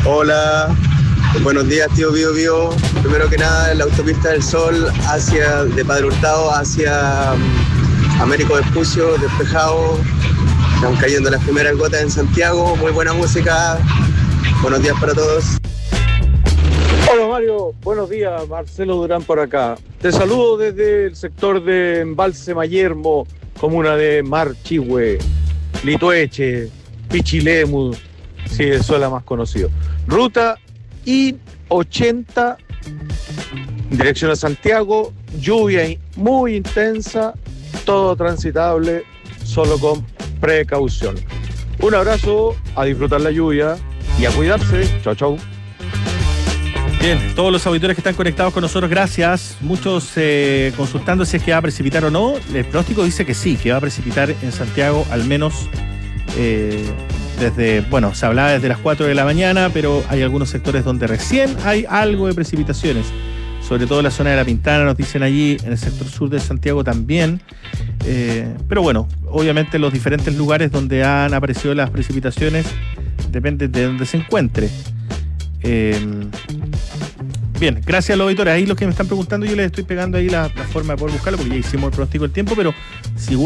Hola, buenos días tío Bio Bio. Primero que nada, en la autopista del Sol de Padre Hurtado hacia Américo Vespucio, despejado. Están cayendo las primeras gotas en Santiago, muy buena música. Buenos días para todos. Hola Mario, buenos días, Marcelo Durán por acá. Te saludo desde el sector de Embalse Mayermo, comuna de Marchihue, Litueche, Pichilemu, sí, eso es la más conocido. Ruta I-80, dirección a Santiago, lluvia muy intensa, todo transitable, solo con precaución. Un abrazo, a disfrutar la lluvia y a cuidarse. Chau, chau. Bien, todos los auditores que están conectados con nosotros, gracias. Muchos consultando si es que va a precipitar o no. El pronóstico dice que sí, que va a precipitar en Santiago, al menos se hablaba desde las 4 de la mañana, pero hay algunos sectores donde recién hay algo de precipitaciones. Sobre todo en la zona de La Pintana, nos dicen allí, en el sector sur de Santiago también. Pero bueno, obviamente los diferentes lugares donde han aparecido las precipitaciones depende de donde se encuentre. Bien, gracias a los auditores. Ahí los que me están preguntando, yo les estoy pegando ahí la forma de poder buscarlo, porque ya hicimos el pronóstico del tiempo, pero si